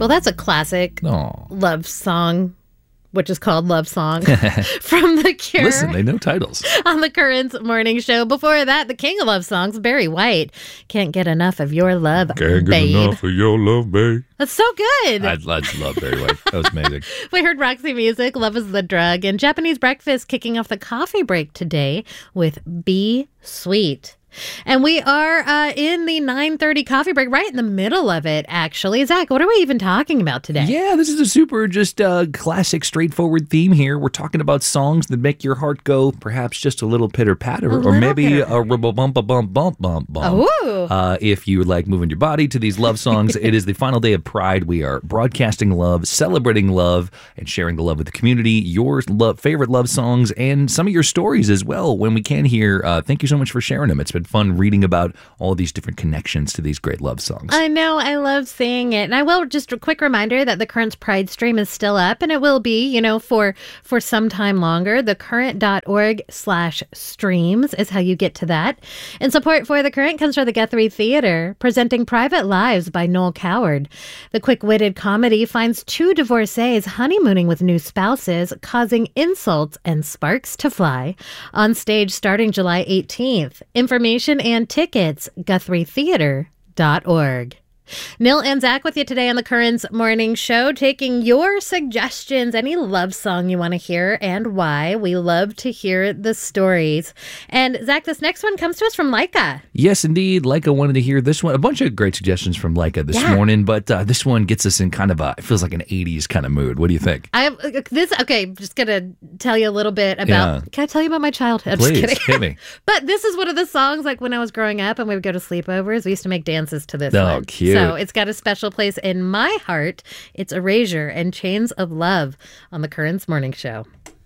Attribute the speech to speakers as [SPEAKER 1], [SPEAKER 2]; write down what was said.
[SPEAKER 1] Well, that's a classic
[SPEAKER 2] Oh.
[SPEAKER 1] love song, which is called Love Song from The Cure.
[SPEAKER 2] Listen, they know titles.
[SPEAKER 1] On the Currents Morning Show. Before that, the king of love songs, Barry White. Can't get enough of your love,
[SPEAKER 2] Can't get
[SPEAKER 1] babe.
[SPEAKER 2] enough of your love, babe.
[SPEAKER 1] That's so good.
[SPEAKER 2] I love Barry White. That was amazing.
[SPEAKER 1] We heard Roxy Music, Love is the Drug, and Japanese Breakfast kicking off the coffee break today with Be Sweet. And we are in the 9:30 coffee break, right in the middle of it, actually. Zach, what are we even talking about today?
[SPEAKER 2] Yeah, this is a super classic, straightforward theme here. We're talking about songs that make your heart go perhaps just a little pitter-patter, or maybe a bump.
[SPEAKER 1] Ooh.
[SPEAKER 2] If you like moving your body to these love songs, it is the final day of Pride. We are broadcasting love, celebrating love, and sharing the love with the community, your favorite love songs, and some of your stories as well when we can hear. Thank you so much for sharing them. It's been fun reading about all these different connections to these great love songs.
[SPEAKER 1] I know. I love seeing it. And I will just a quick reminder that the Currents Pride stream is still up, and it will be, for some time longer. thecurrent.org/streams is how you get to that. And support for The Current comes from the Guthrie Theater, presenting Private Lives by Noel Coward. The quick-witted comedy finds two divorcees honeymooning with new spouses, causing insults and sparks to fly. On stage starting July 18th. Information and tickets, GuthrieTheater.org. Neil and Zach with you today on the Currents Morning Show, taking your suggestions, any love song you want to hear and why. We love to hear the stories. And Zach, this next one comes to us from Leica.
[SPEAKER 2] Yes, indeed. Leica wanted to hear this one. A bunch of great suggestions from Leica this morning, but this one gets us in kind of it feels like an 80s kind of mood. What do you think?
[SPEAKER 1] Just going to tell you a little bit about, Can I tell you about my childhood?
[SPEAKER 2] Please,
[SPEAKER 1] I'm just
[SPEAKER 2] hit me.
[SPEAKER 1] But this is one of the songs, like when I was growing up and we would go to sleepovers, we used to make dances to this one.
[SPEAKER 2] Oh, cute.
[SPEAKER 1] So it's got a special place in my heart. It's Erasure and Chains of Love on the Currents Morning Show.